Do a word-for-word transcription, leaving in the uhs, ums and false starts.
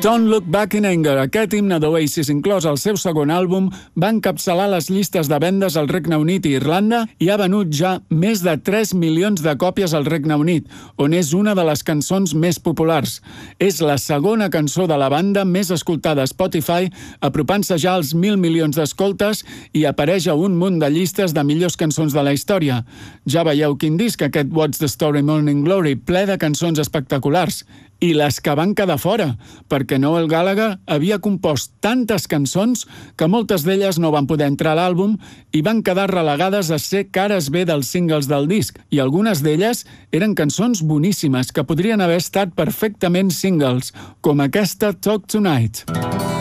Don't Look Back in Anger, aquest himne d'Oasis, inclòs al seu segon àlbum, va encapçalar les llistes de vendes al Regne Unit i Irlanda i ha venut ja més de tres milions de còpies al Regne Unit, on és una de les cançons més populars. És la segona cançó de la banda més escoltada a Spotify, apropant-se ja als mil milions d'escoltes i apareix a un munt de llistes de millors cançons de la història. Ja veieu quin disc, aquest What's the Story Morning Glory, ple de cançons espectaculars. I les que van quedar fora, perquè Noel Gallagher havia compost tantes cançons que moltes d'elles no van poder entrar a l'àlbum i van quedar relegades a ser cares B dels singles del disc, i algunes d'elles eren cançons boníssimes que podrien haver estat perfectament singles, com aquesta Talk Tonight.